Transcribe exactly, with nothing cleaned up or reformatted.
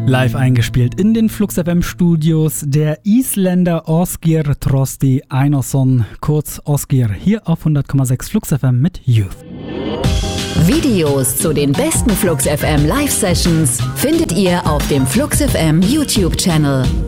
Live eingespielt in den Flux F M Studios der Isländer Osgir Trosti Einarsson, kurz Osgir, hier auf hundert Komma sechs Flux F M mit Youth. Videos zu den besten Flux F M Live Sessions findet ihr auf dem Flux F M YouTube Channel.